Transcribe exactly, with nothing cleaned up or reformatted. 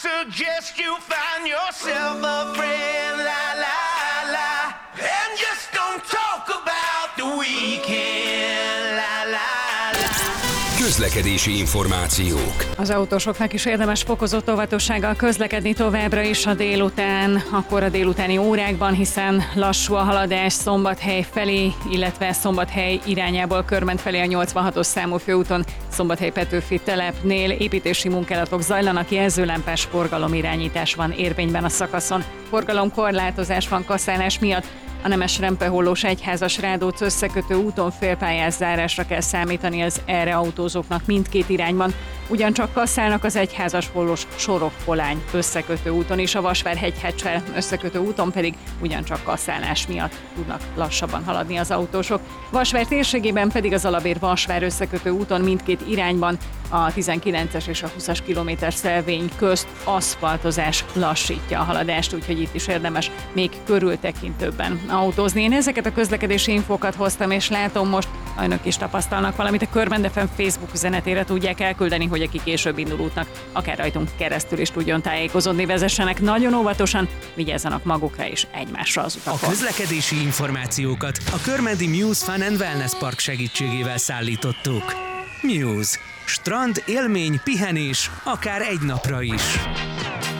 suggest you find yourself a friend, la la la, and just don't talk about the weekend, la la la. Közlekedési információk. Az autósoknak is érdemes fokozott óvatossággal közlekedni továbbra is a délután, akkor a délutáni órákban, hiszen lassú a haladás Szombathely felé, illetve Szombathely irányából Körment felé a nyolcvanhatos számú főúton, Szombathely-Petőfi telepnél építési munkálatok zajlanak, jelzőlámpás forgalomirányítás van érvényben a szakaszon. Forgalomkorlátozás van kaszálás miatt. A Nemes Rempehollós Egyházas Rádóc összekötő úton félpályás zárásra kell számítani az erre autózóknak mindkét irányban. Ugyancsak kasszálnak az Egyházas Hollós Sorokpolány összekötő úton is, a Vasvár-Hegyhecsel összekötő úton pedig ugyancsak kasszálás miatt tudnak lassabban haladni az autósok. Vasvár térségében pedig az Alabér-Vasvár összekötő úton mindkét irányban a tizenkilences és a húszas kilométer szelvény közt aszfaltozás lassítja a haladást, úgyhogy itt is érdemes még körültekintőbben autózni. Én ezeket a közlekedési infókat hoztam, és látom most, önök is tapasztalnak valamit, a Körment ef em Facebook üzenetére tudják elküldeni, hogy aki később indul útnak, akár rajtunk keresztül is tudjon tájékozódni, vezessenek nagyon óvatosan, vigyázzanak magukra és egymásra az utakon. A közlekedési információkat a Körmenti Muse Fun and Wellness Park segítségével szállítottuk. Muse. Strand, élmény, pihenés, akár egy napra is.